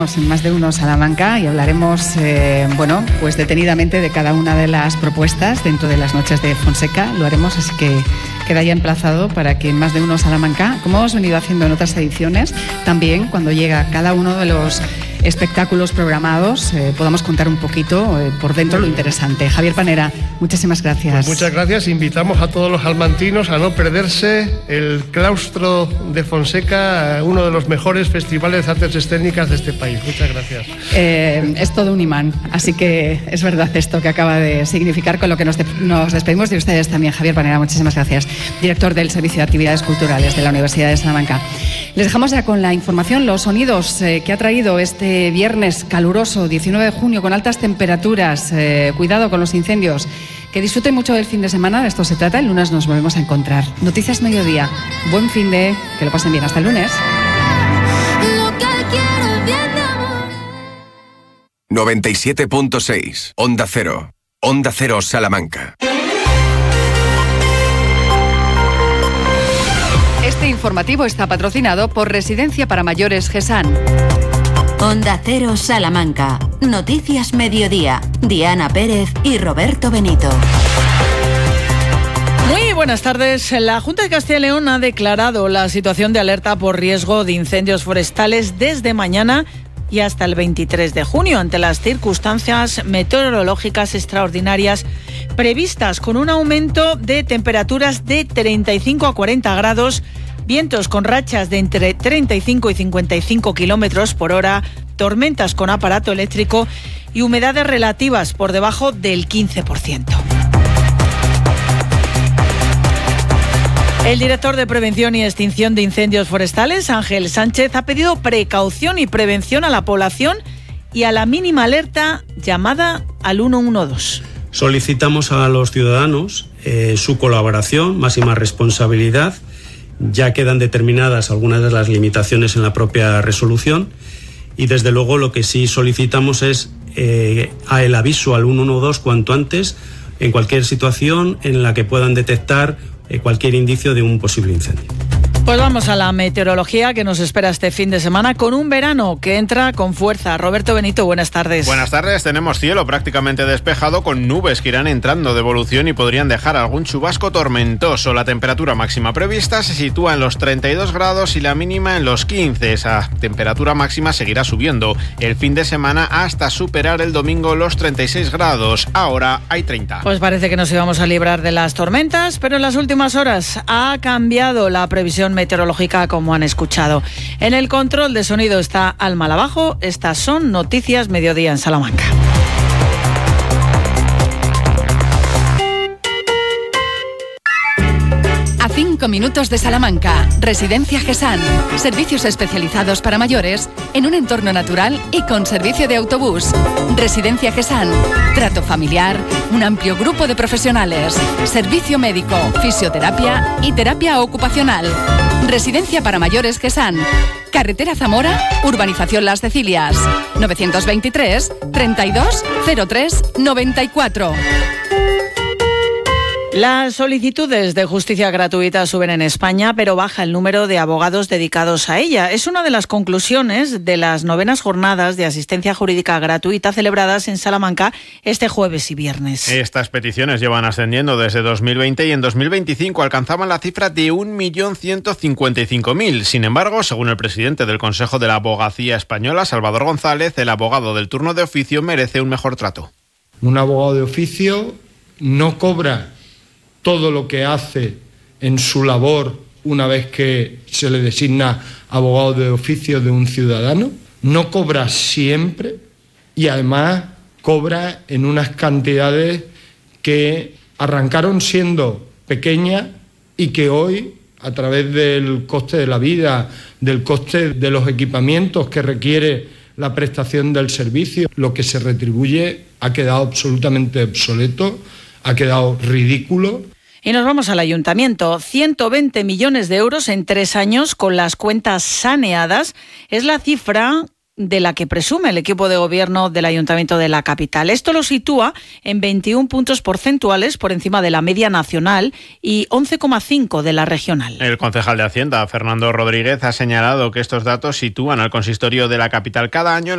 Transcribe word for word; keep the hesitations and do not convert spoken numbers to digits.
En Más de Uno Salamanca y hablaremos, eh, bueno, pues detenidamente de cada una de las propuestas dentro de las noches de Fonseca. Lo haremos, así que queda ya emplazado para que en Más de Uno Salamanca, como hemos venido haciendo en otras ediciones, también cuando llega cada uno de los espectáculos programados, eh, podamos contar un poquito eh, por dentro lo interesante. Javier Panera, muchísimas gracias. Pues muchas gracias. Invitamos a todos los almantinos a no perderse el claustro de Fonseca, uno de los mejores festivales de artes escénicas de este país. Muchas gracias. Eh, es todo un imán, así que es verdad esto que acaba de significar, con lo que nos, de, nos despedimos de ustedes también. Javier Panera, muchísimas gracias, director del Servicio de Actividades Culturales de la Universidad de Salamanca. Les dejamos ya con la información, los sonidos eh, que ha traído este viernes caluroso, diecinueve de junio, con altas temperaturas. Eh, cuidado con los incendios. Que disfruten mucho del fin de semana, de esto se trata. El lunes nos volvemos a encontrar. Noticias Mediodía. Buen fin de... que lo pasen bien. Hasta el lunes. noventa y siete punto seis. Onda Cero. Onda Cero Salamanca. Este informativo está patrocinado por Residencia para Mayores GESAN. Onda Cero Salamanca. Noticias Mediodía. Diana Pérez y Roberto Benito. Muy buenas tardes. La Junta de Castilla y León ha declarado la situación de alerta por riesgo de incendios forestales desde mañana y hasta el veintitrés de junio, ante las circunstancias meteorológicas extraordinarias previstas, con un aumento de temperaturas de treinta y cinco a cuarenta grados, vientos con rachas de entre treinta y cinco y cincuenta y cinco kilómetros por hora, tormentas con aparato eléctrico y humedades relativas por debajo del quince por ciento. El director de Prevención y Extinción de Incendios Forestales, Ángel Sánchez, ha pedido precaución y prevención a la población y a la mínima alerta llamada al ciento doce. Solicitamos a los ciudadanos eh, su colaboración, máxima responsabilidad. Ya quedan determinadas algunas de las limitaciones en la propia resolución y desde luego lo que sí solicitamos es eh, a el aviso al ciento doce cuanto antes en cualquier situación en la que puedan detectar eh, cualquier indicio de un posible incendio. Pues vamos a la meteorología que nos espera este fin de semana, con un verano que entra con fuerza. Roberto Benito, buenas tardes. Buenas tardes. Tenemos cielo prácticamente despejado, con nubes que irán entrando de evolución y podrían dejar algún chubasco tormentoso. La temperatura máxima prevista se sitúa en los treinta y dos grados y la mínima en los quince. Esa temperatura máxima seguirá subiendo el fin de semana hasta superar el domingo los treinta y seis grados. Ahora hay treinta. Pues parece que nos íbamos a librar de las tormentas, pero en las últimas horas ha cambiado la previsión meteorológica, como han escuchado. En el control de sonido está Alma Lavajo. Estas son Noticias Mediodía en Salamanca. A cinco minutos de Salamanca, Residencia GESAN. Servicios especializados para mayores en un entorno natural y con servicio de autobús. Residencia GESAN. Trato familiar, un amplio grupo de profesionales, servicio médico, fisioterapia y terapia ocupacional. Residencia para Mayores GESAN. Carretera Zamora, Urbanización Las Cecilias. novecientos veintitrés, treinta y dos, cero tres, noventa y cuatro. Las solicitudes de justicia gratuita suben en España, pero baja el número de abogados dedicados a ella. Es una de las conclusiones de las novenas jornadas de asistencia jurídica gratuita celebradas en Salamanca este jueves y viernes. Estas peticiones llevan ascendiendo desde dos mil veinte y en dos mil veinticinco alcanzaban la cifra de un millón ciento cincuenta y cinco mil. Sin embargo, según el presidente del Consejo de la Abogacía Española, Salvador González, el abogado del turno de oficio merece un mejor trato. Un abogado de oficio no cobra todo lo que hace en su labor una vez que se le designa abogado de oficio de un ciudadano, no cobra siempre y además cobra en unas cantidades que arrancaron siendo pequeñas y que hoy, a través del coste de la vida, del coste de los equipamientos que requiere la prestación del servicio, lo que se retribuye ha quedado absolutamente obsoleto, ha quedado ridículo. Y nos vamos al ayuntamiento. ciento veinte millones de euros en tres años con las cuentas saneadas es la cifra de la que presume el equipo de gobierno del Ayuntamiento de la capital. Esto lo sitúa en veintiún puntos porcentuales por encima de la media nacional y once coma cinco de la regional. El concejal de Hacienda, Fernando Rodríguez, ha señalado que estos datos sitúan al consistorio de la capital cada año